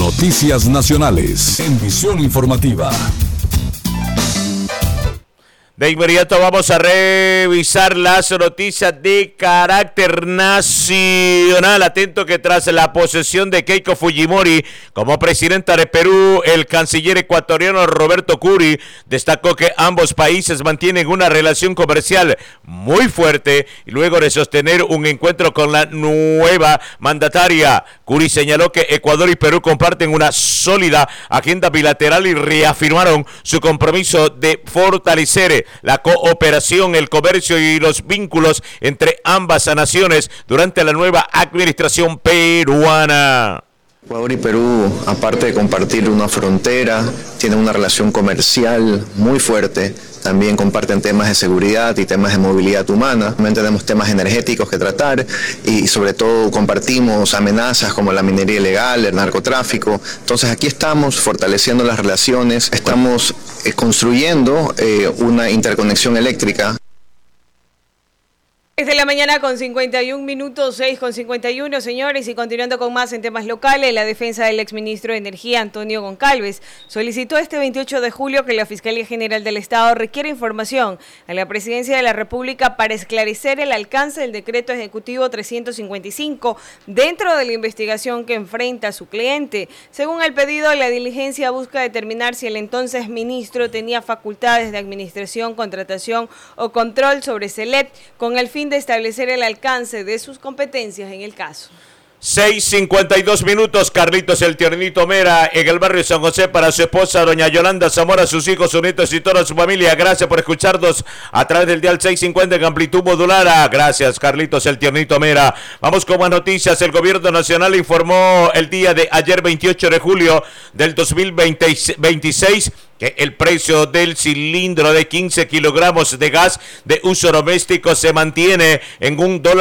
Noticias nacionales en Visión Informativa. De inmediato vamos a revisar las noticias de carácter nacional. Atento que tras la posesión de Keiko Fujimori como presidenta de Perú, el canciller ecuatoriano Roberto Kuri destacó que ambos países mantienen una relación comercial muy fuerte y luego de sostener un encuentro con la nueva mandataria. Kuri señaló que Ecuador y Perú comparten una sólida agenda bilateral y reafirmaron su compromiso de fortalecer la cooperación, el comercio y los vínculos entre ambas naciones durante la nueva administración peruana. Ecuador y Perú, aparte de compartir una frontera, tienen una relación comercial muy fuerte. También comparten temas de seguridad y temas de movilidad humana. También tenemos temas energéticos que tratar y sobre todo compartimos amenazas como la minería ilegal, el narcotráfico. Entonces aquí estamos fortaleciendo las relaciones, estamos construyendo una interconexión eléctrica. Es de la mañana con 51 minutos, 6 con 51, señores, y continuando con más en temas locales, la defensa del exministro de Energía, Antonio Goncalves, solicitó este 28 de julio que la Fiscalía General del Estado requiera información a la Presidencia de la República para esclarecer el alcance del decreto ejecutivo 355 dentro de la investigación que enfrenta a su cliente. Según el pedido, la diligencia busca determinar si el entonces ministro tenía facultades de administración, contratación o control sobre CELEP con el fin de establecer el alcance de sus competencias en el caso. 6:52 minutos, Carlitos el Tiernito Mera en el barrio San José para su esposa doña Yolanda Zamora, sus hijos, sus nietos y toda su familia. Gracias por escucharnos a través del dial 650 en amplitud modulada. Gracias, Carlitos el Tiernito Mera. Vamos con más noticias. El gobierno nacional informó el día de ayer 28 de julio del 2026 que el precio del cilindro de 15 kilogramos de gas de uso doméstico se mantiene en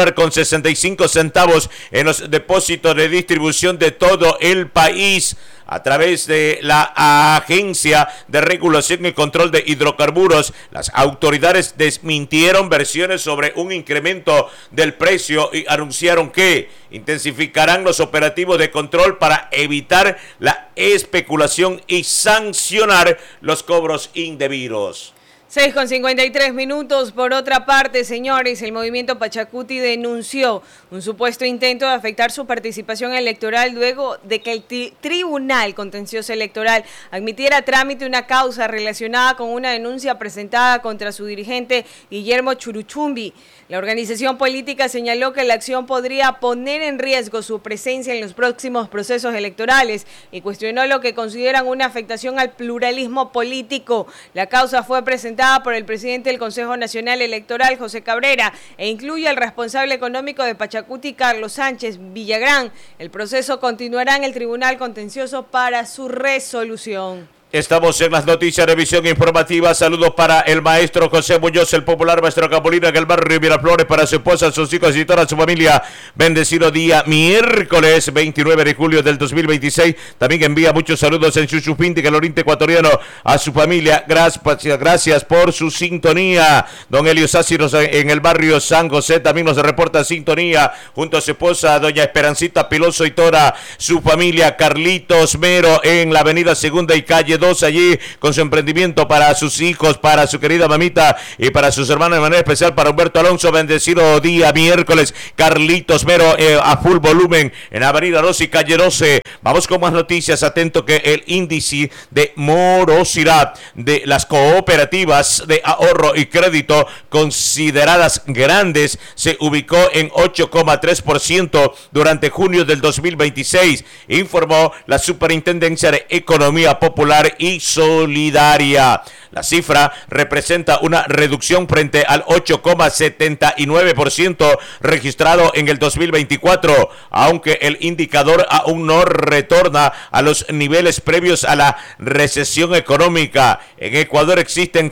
$1.65 en los depósitos de distribución de todo el país. A través de la Agencia de Regulación y Control de Hidrocarburos, las autoridades desmintieron versiones sobre un incremento del precio y anunciaron que intensificarán los operativos de control para evitar la especulación y sancionar los cobros indebidos. 6 con 53 minutos. Por otra parte, señores, el movimiento Pachacuti denunció un supuesto intento de afectar su participación electoral luego de que el Tribunal Contencioso Electoral admitiera a trámite una causa relacionada con una denuncia presentada contra su dirigente Guillermo Churuchumbi. La organización política señaló que la acción podría poner en riesgo su presencia en los próximos procesos electorales y cuestionó lo que consideran una afectación al pluralismo político. La causa fue presentada por el presidente del Consejo Nacional Electoral, José Cabrera, e incluye al responsable económico de Pachacuti, Carlos Sánchez Villagrán. El proceso continuará en el Tribunal Contencioso para su resolución. Estamos en las noticias de Visión Informativa. Saludos para el maestro José Muñoz, el popular maestro Capulina en el barrio Miraflores, para su esposa, sus hijos y toda su familia. Bendecido día miércoles 29 de julio del 2026. También envía muchos saludos en Chuchupinti, el oriente ecuatoriano, a su familia. Gracias por su sintonía. Don Elio Sáciros en el barrio San José también nos reporta sintonía junto a su esposa, doña Esperancita Piloso y toda su familia. Carlitos Mero en la avenida Segunda y calle 2 allí con su emprendimiento para sus hijos, para su querida mamita y para sus hermanos, de manera especial para Humberto Alonso. Bendecido día miércoles, Carlitos Mero a full volumen en Avenida 2 y calle 12. Vamos con más noticias. Atento que el índice de morosidad de las cooperativas de ahorro y crédito consideradas grandes se ubicó en 8,3% durante junio del 2026, informó la Superintendencia de Economía Popular y Solidaria. La cifra representa una reducción frente al 8,79% registrado en el 2024, aunque el indicador aún no retorna a los niveles previos a la recesión económica. En Ecuador existen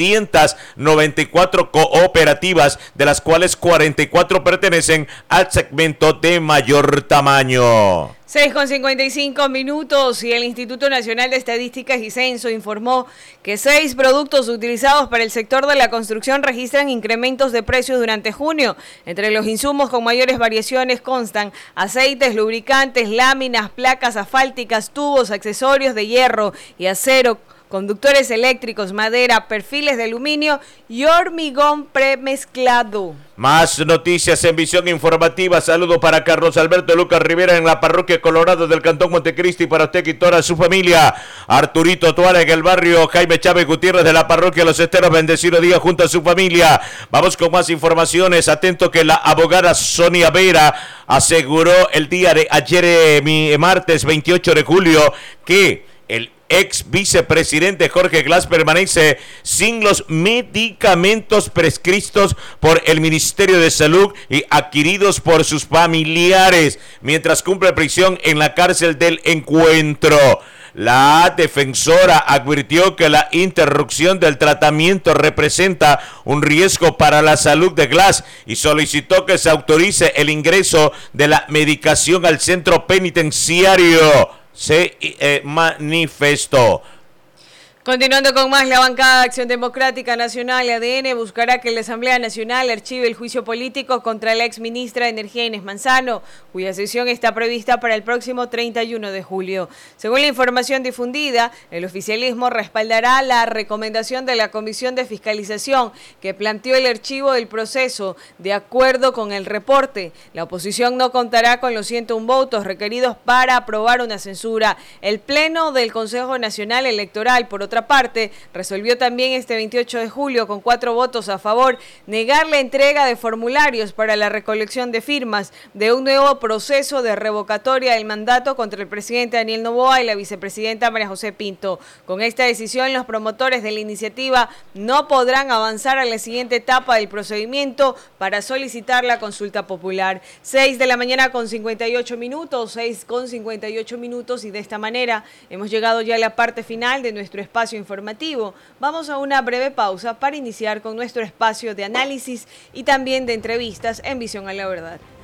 394 cooperativas, de las cuales 44 pertenecen al segmento de mayor tamaño. 6:55 y el Instituto Nacional de Estadísticas y Censo informó que 6 productos utilizados para el sector de la construcción registran incrementos de precios durante junio. Entre los insumos con mayores variaciones constan aceites, lubricantes, láminas, placas asfálticas, tubos, accesorios de hierro y acero, conductores eléctricos, madera, perfiles de aluminio y hormigón premezclado. Más noticias en Visión Informativa. Saludo para Carlos Alberto Lucas Rivera en la parroquia Colorado del Cantón Montecristi, para usted y toda su familia. Arturito Tuara en el barrio Jaime Chávez Gutiérrez de la parroquia Los Esteros, bendecido día junto a su familia. Vamos con más informaciones. Atento que la abogada Sonia Vera aseguró el día de ayer, martes 28 de julio, que el ex vicepresidente Jorge Glass permanece sin los medicamentos prescritos por el Ministerio de Salud y adquiridos por sus familiares mientras cumple prisión en la cárcel del Encuentro. La defensora advirtió que la interrupción del tratamiento representa un riesgo para la salud de Glass y solicitó que se autorice el ingreso de la medicación al centro penitenciario. Se manifestó. Continuando con más, la bancada de Acción Democrática Nacional, ADN, buscará que la Asamblea Nacional archive el juicio político contra la exministra de Energía Inés Manzano, cuya sesión está prevista para el próximo 31 de julio. Según la información difundida, el oficialismo respaldará la recomendación de la Comisión de Fiscalización que planteó el archivo del proceso de acuerdo con el reporte. La oposición no contará con los 101 votos requeridos para aprobar una censura. El Pleno del Consejo Nacional Electoral, por otra parte, resolvió también este 28 de julio con 4 votos a favor negar la entrega de formularios para la recolección de firmas de un nuevo proceso de revocatoria del mandato contra el presidente Daniel Noboa y la vicepresidenta María José Pinto. Con esta decisión, los promotores de la iniciativa no podrán avanzar a la siguiente etapa del procedimiento para solicitar la consulta popular. 6:58 minutos, y de esta manera hemos llegado ya a la parte final de nuestro espacio informativo. Vamos a una breve pausa para iniciar con nuestro espacio de análisis y también de entrevistas en Visión a la Verdad.